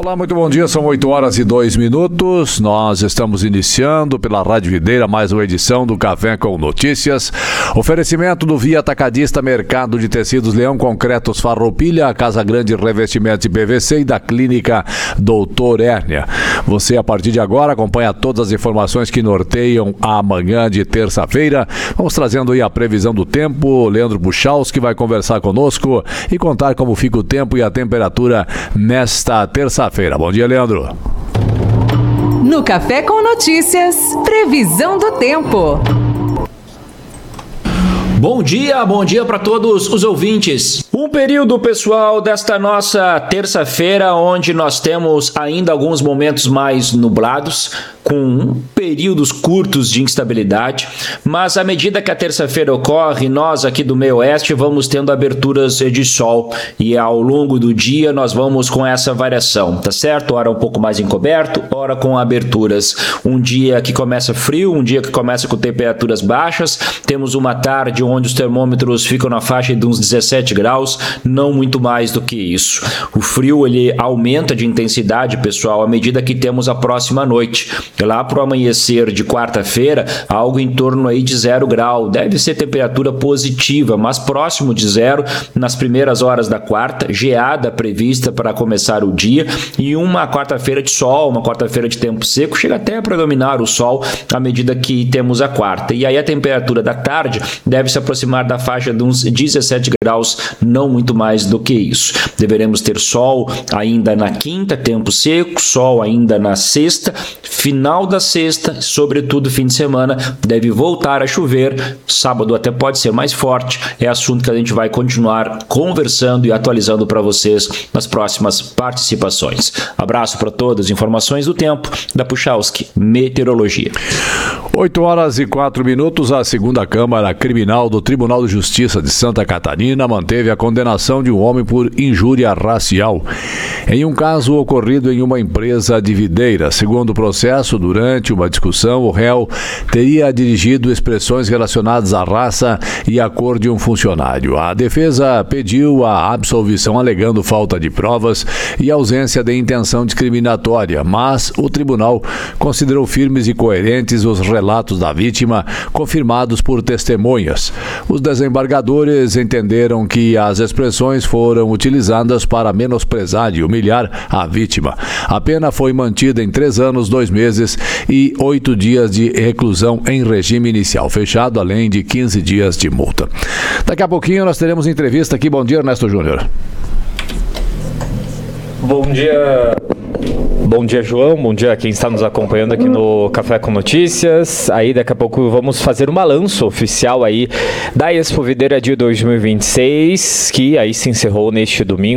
Olá, muito bom dia, são 8h02. Nós estamos iniciando pela Rádio Videira mais uma edição do Café com Notícias. Oferecimento do Via Atacadista Mercado de Tecidos Leão Concretos Farroupilha, Casa Grande Revestimentos e PVC e da Clínica Doutor Hérnia. Você, a partir de agora, acompanha todas as informações que norteiam a manhã de terça-feira. Vamos trazendo aí a previsão do tempo. Leandro Buchalski vai conversar conosco e contar como fica o tempo e a temperatura nesta terça-feira. Bom dia, Leandro. No Café com Notícias, previsão do tempo. Bom dia para todos os ouvintes. Um período, pessoal, desta nossa terça-feira, onde nós temos ainda alguns momentos mais nublados, com períodos curtos de instabilidade, mas à medida que a terça-feira ocorre, nós aqui do meio oeste vamos tendo aberturas de sol e ao longo do dia nós vamos com essa variação, tá certo? Ora um pouco mais encoberto, ora com aberturas. Um dia que começa frio, um dia que começa com temperaturas baixas, temos uma tarde onde os termômetros ficam na faixa de uns 17 graus, não muito mais do que isso. O frio ele aumenta de intensidade, pessoal, à medida que temos a próxima noite. Lá para o amanhecer de quarta-feira, algo em torno aí de 0 grau. Deve ser temperatura positiva, mas próximo de zero nas primeiras horas da quarta, geada prevista para começar o dia e uma quarta-feira de sol, uma quarta-feira de tempo seco, chega até a predominar o sol à medida que temos a quarta. E aí a temperatura da tarde deve se aproximar da faixa de uns 17 graus, não muito mais do que isso. Deveremos ter sol ainda na quinta, tempo seco, sol ainda na sexta, final da sexta, sobretudo fim de semana, deve voltar a chover. Sábado até pode ser mais forte. É assunto que a gente vai continuar conversando e atualizando para vocês nas próximas participações. Abraço para todos. Informações do tempo da Buchalski Meteorologia. 8h04. A segunda Câmara Criminal do Tribunal de Justiça de Santa Catarina manteve a condenação de um homem por injúria racial em um caso ocorrido em uma empresa de Videira. Segundo o processo, durante uma discussão, o réu teria dirigido expressões relacionadas à raça e à cor de um funcionário. A defesa pediu a absolvição alegando falta de provas e ausência de intenção discriminatória, mas o tribunal considerou firmes e coerentes os relatos da vítima, confirmados por testemunhas. Os desembargadores entenderam que as expressões foram utilizadas para menosprezar e humilhar a vítima. A pena foi mantida em 3 anos, 2 meses e 8 dias de reclusão em regime inicial fechado, além de 15 dias de multa. Daqui a pouquinho nós teremos entrevista aqui. Bom dia, Ernesto Júnior. Bom dia. Bom dia, João. Bom dia a quem está nos acompanhando aqui no Café com Notícias. Aí daqui a pouco vamos fazer um balanço oficial aí da Expo Videira de 2026, que aí se encerrou neste domingo.